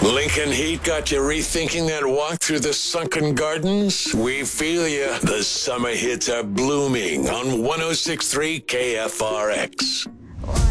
Lincoln Heat got you rethinking that walk through the sunken gardens? We feel you. The summer hits are blooming on 106.3 KFRX.